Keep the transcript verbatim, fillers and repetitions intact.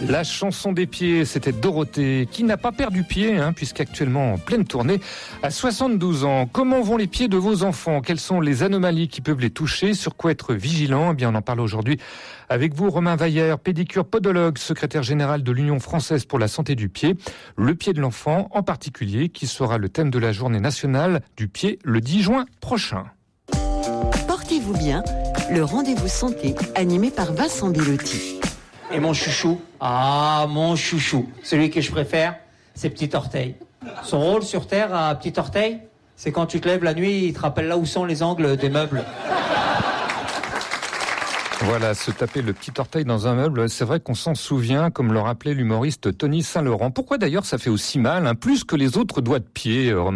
La chanson des pieds, c'était Dorothée, qui n'a pas perdu pied, hein, puisqu'actuellement en pleine tournée, à soixante-douze ans. Comment vont les pieds de vos enfants? Quelles sont les anomalies qui peuvent les toucher? Sur quoi être vigilant? Eh bien, on en parle aujourd'hui avec vous, Romain Vaillère, pédicure podologue, secrétaire général de l'Union française pour la santé du pied. Le pied de l'enfant, en particulier, qui sera le thème de la journée nationale du pied le dix juin prochain. Portez-vous bien, le rendez-vous santé animé par Vincent Bellotti. Et mon chouchou, ah mon chouchou, celui que je préfère, c'est Petit Orteil. Son rôle sur Terre à Petit Orteil, c'est quand tu te lèves la nuit, il te rappelle là où sont les angles des meubles. Voilà, se taper le petit orteil dans un meuble, c'est vrai qu'on s'en souvient, comme le rappelait l'humoriste Tony Saint-Laurent. Pourquoi d'ailleurs ça fait aussi mal, hein, plus que les autres doigts de pied,